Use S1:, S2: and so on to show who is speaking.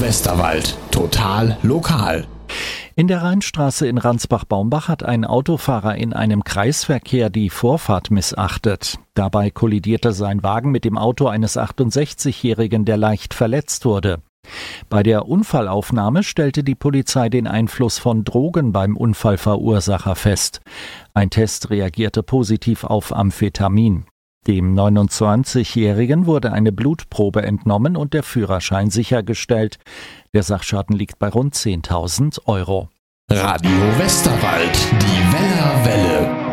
S1: Westerwald. Total lokal.
S2: In der Rheinstraße in Ransbach-Baumbach hat ein Autofahrer in einem Kreisverkehr die Vorfahrt missachtet. Dabei kollidierte sein Wagen mit dem Auto eines 68-Jährigen, der leicht verletzt wurde. Bei der Unfallaufnahme stellte die Polizei den Einfluss von Drogen beim Unfallverursacher fest. Ein Test reagierte positiv auf Amphetamin. Dem 29-Jährigen wurde eine Blutprobe entnommen und der Führerschein sichergestellt. Der Sachschaden liegt bei rund 10.000 €.
S1: Radio Westerwald, die Weller Welle.